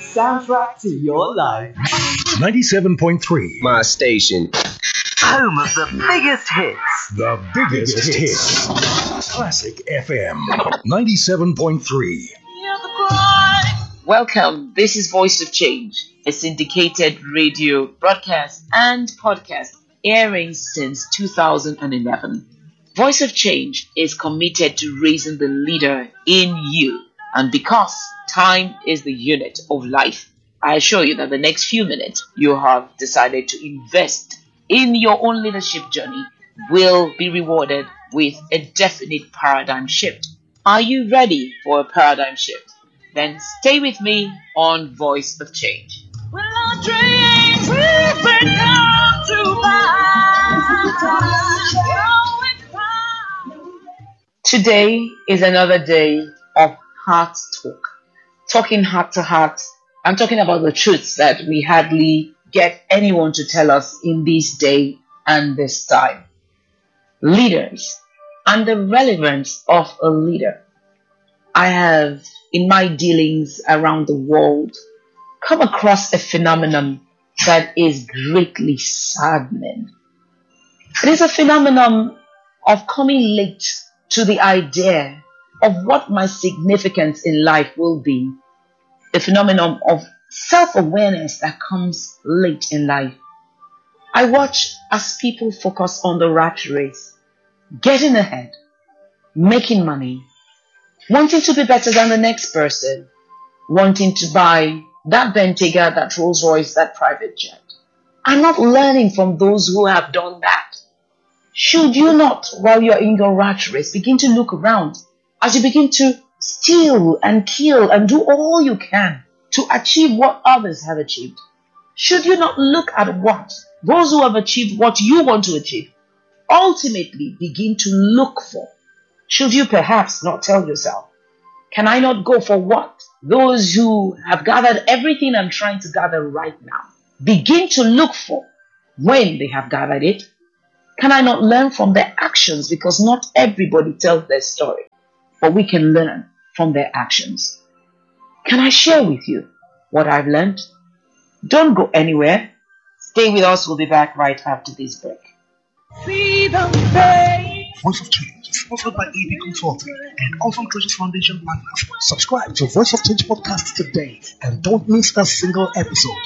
soundtrack to your life. 97.3. My station. Home of the biggest hits. The biggest hits. Classic FM. 97.3. Welcome. This is Voice of Change, a syndicated radio broadcast and podcast airing since 2011. Voice of Change is committed to raising the leader in you. And because time is the unit of life, I assure you that the next few minutes you have decided to invest in your own leadership journey will be rewarded with a definite paradigm shift. Are you ready for a paradigm shift? Then stay with me on Voice of Change. Well, our dreams we've been down to Today is another day of heart talk. Talking heart to heart. I'm talking about the truths that we hardly get anyone to tell us in this day and this time. Leaders and the relevance of a leader. I have, in my dealings around the world, come across a phenomenon that is greatly saddening. It is a phenomenon of coming late to the idea of what my significance in life will be. A phenomenon of self-awareness that comes late in life. I watch as people focus on the rat race, getting ahead, making money, wanting to be better than the next person, wanting to buy that Bentayga, that Rolls Royce, that private jet. I'm not learning from those who have done that. Should you not, while you're in your rat race, begin to look around as you begin to steal and kill and do all you can to achieve what others have achieved? Should you not look at what those who have achieved what you want to achieve ultimately begin to look for? Should you perhaps not tell yourself, can I not go for what those who have gathered everything I'm trying to gather right now begin to look for when they have gathered it? Can I not learn from their actions? Because not everybody tells their story, but we can learn from their actions. Can I share with you what I've learned? Don't go anywhere. Stay with us. We'll be back right after this break. see the face. Voice of Change is sponsored by AB Consulting and Awesome Treasures Foundation Partners. Subscribe to Voice of Change podcast today and don't miss a single episode.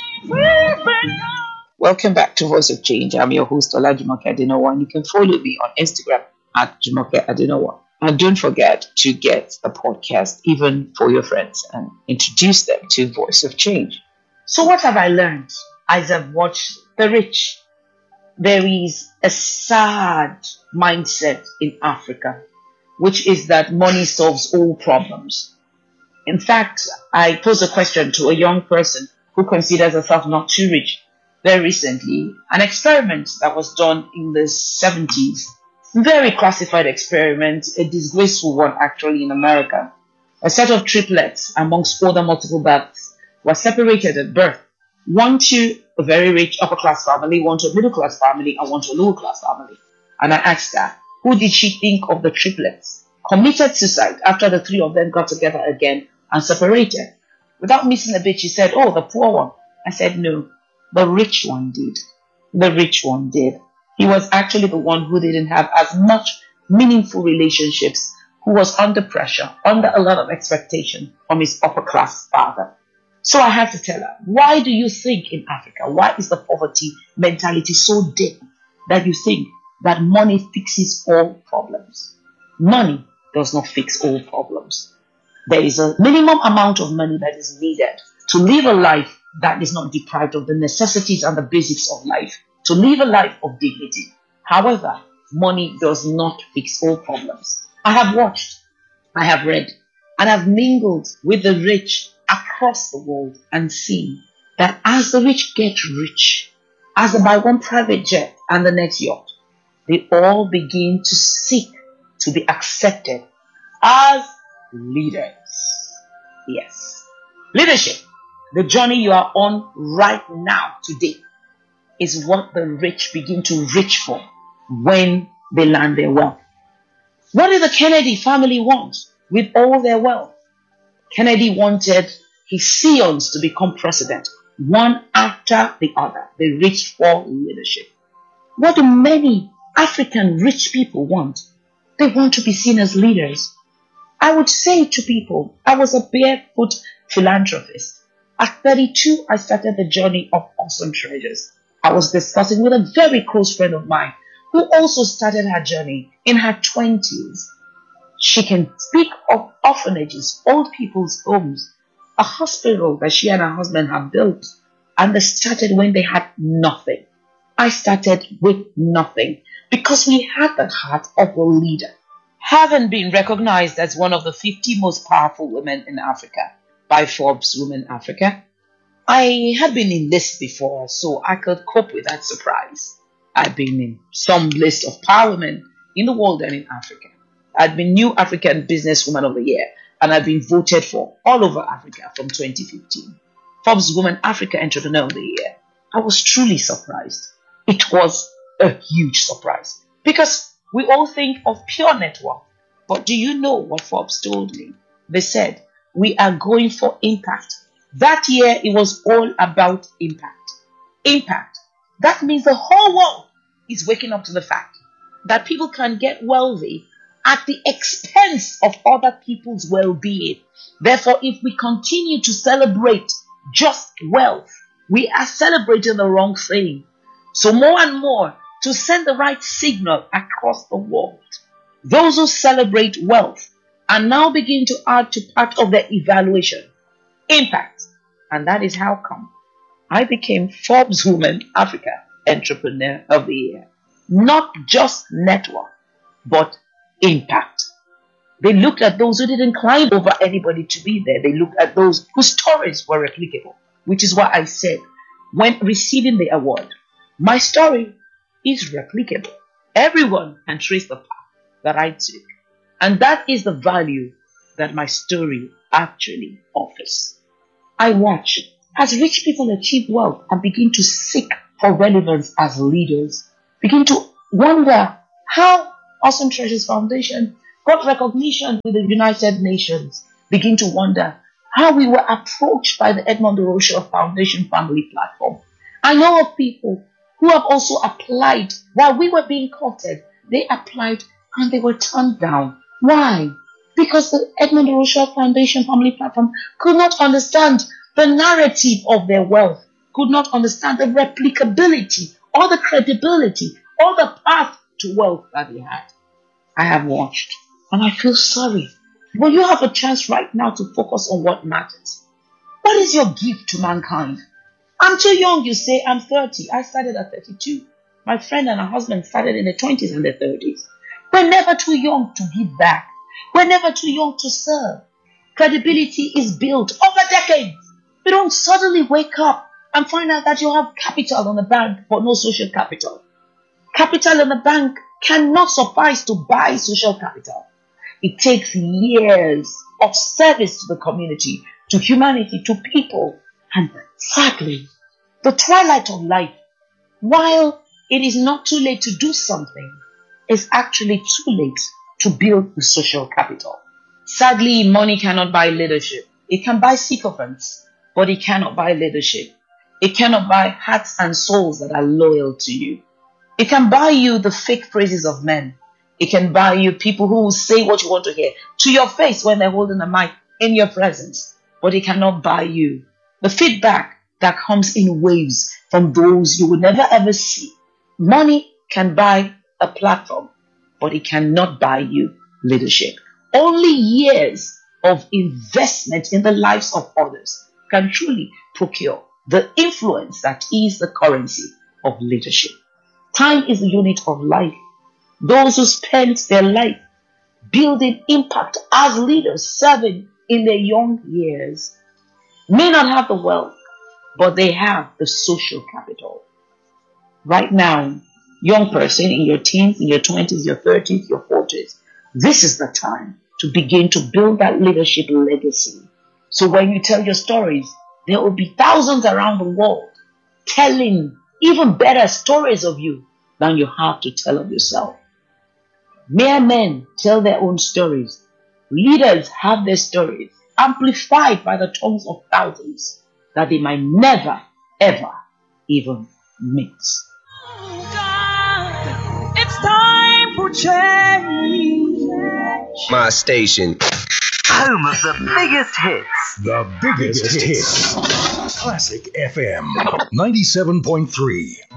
Welcome back to Voice of Change. I'm your host, Olajumoke Adenowa, and you can follow me on Instagram at Jumoke Adenowa. And don't forget to get a podcast even for your friends and introduce them to Voice of Change. So what have I learned as I've watched the rich? There is a sad mindset in Africa, which is that money solves all problems. In fact, I posed a question to a young person who considers herself not too rich very recently, an experiment that was done in the 70s. Very classified experiment, a disgraceful one actually in America. A set of triplets amongst other multiple births were separated at birth. One to a very rich upper class family, one to a middle class family, and one to a lower class family. And I asked her, who did she think of the triplets? Committed suicide after the three of them got together again and separated. Without missing a bit, she said, oh, the poor one. I said, no, the rich one did. The rich one did. He was actually the one who didn't have as much meaningful relationships, who was under pressure, under a lot of expectation from his upper class father. So I have to tell her, why do you think in Africa, why is the poverty mentality so deep that you think that money fixes all problems? Money does not fix all problems. There is a minimum amount of money that is needed to live a life that is not deprived of the necessities and the basics of life, to live a life of dignity. However, money does not fix all problems. I have watched, I have read, and I've mingled with the rich across the world and seen that as the rich get rich, as they buy one private jet and the next yacht, they all begin to seek to be accepted as leaders. Yes. Leadership, the journey you are on right now, today, is what the rich begin to reach for when they land their wealth. What did the Kennedy family want with all their wealth? Kennedy wanted his scions to become president, one after the other. They reached for leadership. What do many African rich people want? They want to be seen as leaders. I would say to people, I was a barefoot philanthropist. At 32, I started the journey of Awesome Treasures. I was discussing with a very close friend of mine who also started her journey in her 20s. She can speak of orphanages, old people's homes, a hospital that she and her husband have built. And they started when they had nothing. I started with nothing because we had the heart of a leader. Having been recognized as one of the 50 most powerful women in Africa by Forbes Women Africa, I had been in lists before, so I could cope with that surprise. I'd been in some list of power women in the world and in Africa. I'd been New African Businesswoman of the Year, and I'd been voted for all over Africa from 2015. Forbes Woman Africa Entrepreneur of the Year. I was truly surprised. It was a huge surprise because we all think of pure network. But do you know what Forbes told me? They said, we are going for impact. That year, it was all about impact. Impact. That means the whole world is waking up to the fact that people can get wealthy at the expense of other people's well-being. Therefore, if we continue to celebrate just wealth, we are celebrating the wrong thing. So more and more, to send the right signal across the world, those who celebrate wealth and now begin to add to part of their evaluation, impact. And that is how come I became Forbes Woman Africa Entrepreneur of the Year. Not just network, but impact. They looked at those who didn't climb over anybody to be there. They looked at those whose stories were replicable, which is why I said when receiving the award, my story is replicable. Everyone can trace the path that I took. And that is the value that my story actually offers. I watch as rich people achieve wealth and begin to seek for relevance as leaders, begin to wonder how Awesome Treasures Foundation got recognition with the United Nations, begin to wonder how we were approached by the Edmond de Rothschild Foundation Family Platform. I know of people who have also applied while we were being courted. They applied and they were turned down. Why? Because the Edmond de Rothschild Foundation Family Platform could not understand the narrative of their wealth, could not understand the replicability or the credibility or the path to wealth that they had. I have watched and I feel sorry. But you have a chance right now to focus on what matters. What is your gift to mankind? I'm too young, you say. I'm 30. I started at 32. My friend and her husband started in their 20s and their 30s. We're never too young to give back. We're never too young to serve. Credibility is built over decades. You don't suddenly wake up and find out that you have capital in the bank but no social capital. Capital in the bank cannot suffice to buy social capital. It takes years of service to the community, to humanity, to people. And sadly, the twilight of life, while it is not too late to do something, it's actually too late to build the social capital. Sadly, money cannot buy leadership. It can buy sycophants, but it cannot buy leadership. It cannot buy hearts and souls that are loyal to you. It can buy you the fake praises of men. It can buy you people who will say what you want to hear to your face when they're holding a mic in your presence. But it cannot buy you the feedback that comes in waves from those you will never ever see. Money can buy a platform, but it cannot buy you leadership. Only years of investment in the lives of others can truly procure the influence that is the currency of leadership. Time is the unit of life. Those who spend their life building impact as leaders, serving in their young years, may not have the wealth, but they have the social capital. Right now, young person in your teens, in your 20s, your 30s, your 40s, this is the time to begin to build that leadership legacy. So when you tell your stories, there will be thousands around the world telling even better stories of you than you have to tell of yourself. Mere men tell their own stories. Leaders have their stories. amplified by the tongues of thousands, that they might never, ever even meet. Oh God, it's time for change. My station. Home of the biggest hits. The biggest hits. Classic FM 97.3.